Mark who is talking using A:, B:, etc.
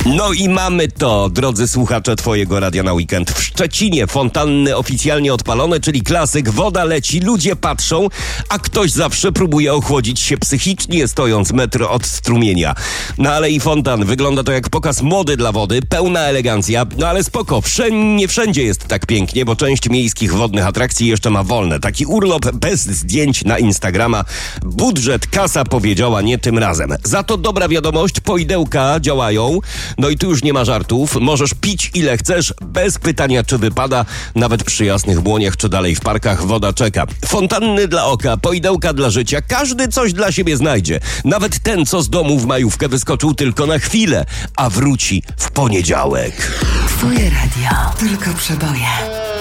A: No i mamy to, drodzy słuchacze Twojego Radia na Weekend. W Szczecinie fontanny oficjalnie odpalone, czyli klasyk. Woda leci, ludzie patrzą, a ktoś zawsze próbuje ochłodzić się psychicznie, stojąc metr od strumienia. No ale i fontan, wygląda to jak pokaz mody dla wody, pełna elegancja. No ale spoko, nie wszędzie jest tak pięknie, bo część miejskich wodnych atrakcji jeszcze ma wolne. Taki urlop bez zdjęć na Instagrama. Budżet, kasa powiedziała nie tym razem. Za to dobra wiadomość, poidełka działają. No i tu już nie ma żartów. Możesz pić ile chcesz, bez pytania czy wypada. Nawet przy jasnych błoniach czy dalej w parkach woda czeka. Fontanny dla oka, poidełka dla życia. Każdy coś dla siebie znajdzie. Nawet ten, co z domu w majówkę wyskoczył tylko na chwilę, a wróci w poniedziałek.
B: Twoje radio. Tylko przeboje.